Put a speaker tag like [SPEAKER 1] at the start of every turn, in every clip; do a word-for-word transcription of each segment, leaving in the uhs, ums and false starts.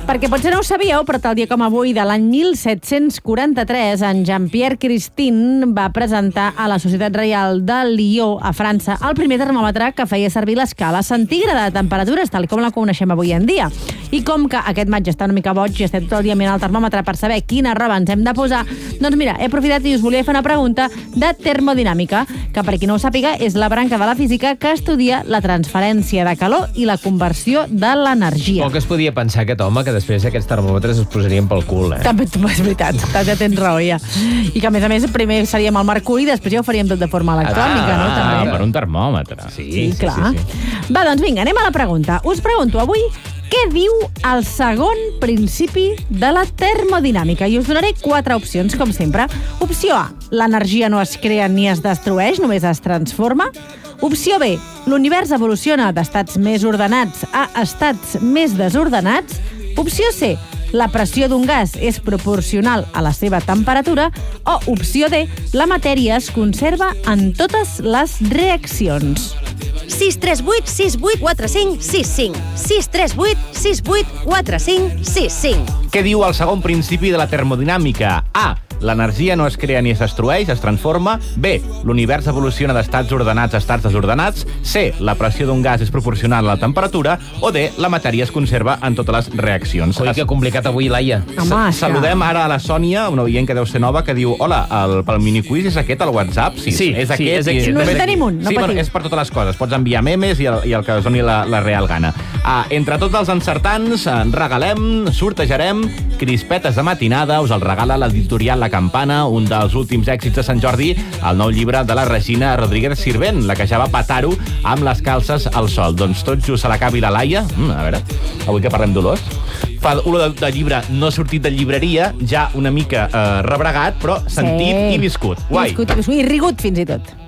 [SPEAKER 1] Perquè potser no ho sabíeu, però tal dia com avui de l'any mil set-cents quaranta-tres, en Jean-Pierre Christine va presentar a la Societat Reial de Lió, a França, el primer termòmetre que feia servir l'escala centígrada de temperatures, tal com la coneixem avui en dia. I com que aquest maig està una mica boig i estem tot el dia mirant el termòmetre per saber quina roba ens hem de posar, doncs mira, he aprofitat i us volia fer una pregunta de termodinàmica, que per qui no ho sàpiga és la branca de la física que estudia la transferència de calor i la conversió de l'energia.
[SPEAKER 2] Poc es podia pensar aquest home que després aquests termòmetres es posarien pel cul, eh?
[SPEAKER 1] També és veritat, ja tens raó, ja. I que, a més a més, primer seríem al mercuri i després ja ho faríem tot de forma electrònica,
[SPEAKER 2] ah,
[SPEAKER 1] no? També.
[SPEAKER 2] Ah, per un termòmetre.
[SPEAKER 1] Sí, sí, sí clar. Sí, sí. Va, doncs vinga, anem a la pregunta. Us pregunto avui què diu el segon principi de la termodinàmica? I us donaré quatre opcions, com sempre. Opció A, l'energia no es crea ni es destrueix, només es transforma. Opció B, l'univers evoluciona d'estats més ordenats a estats més desordenats. Opció C, la pressió d'un gas és proporcional a la seva temperatura. O opció D, la matèria es conserva en totes les reaccions.
[SPEAKER 3] sis tres vuit sis vuit quatre cinc sis cinc. sis tres vuit sis vuit quatre cinc sis cinc.
[SPEAKER 4] Què diu el segon principi de la termodinàmica? A. L'energia no es crea ni es destrueix, es transforma. B. L'univers evoluciona d'estats ordenats a estats desordenats. C. La pressió d'un gas és proporcional a la temperatura. O D. La matèria es conserva en totes les reaccions.
[SPEAKER 2] Ui, que complicat avui, Laia.
[SPEAKER 1] Home,
[SPEAKER 4] Saludem ara a la Sònia, una oient que deu ser nova, que diu: hola, el, pel miniquiz és aquest, al WhatsApp? Sí,
[SPEAKER 2] sí,
[SPEAKER 4] és
[SPEAKER 2] sí,
[SPEAKER 4] aquest.
[SPEAKER 2] és aquest.
[SPEAKER 1] Només en tenim un, no
[SPEAKER 4] sí,
[SPEAKER 1] patiu.
[SPEAKER 4] bueno, és per totes les coses. Pots enviar memes i el, i el que us doni la, la real gana. Ah, entre tots els encertants, en regalem, sortejarem crispetes de matinada, us el regala l'editorial La Campana, un dels últims èxits de Sant Jordi, el nou llibre de la Regina Rodríguez Sirvent, la que ja va petar-ho amb les calces al sol. Doncs tot just se l'acabi la Laia. Mm, a veure, avui que parlem d'olors. Fa olor de, de llibre no sortit de llibreria, ja una mica eh, rebregat, però sentit
[SPEAKER 1] Sí.
[SPEAKER 4] i viscut. Guai.
[SPEAKER 1] Viscut, viscut, i rigut fins i tot.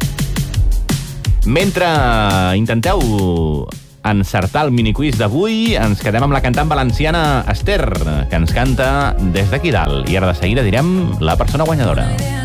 [SPEAKER 4] Mentre intenteu encertar el miniquiz d'avui, ens quedem amb la cantant valenciana Esther, que ens canta Des d'aquí dalt. I ara de seguida direm la persona guanyadora.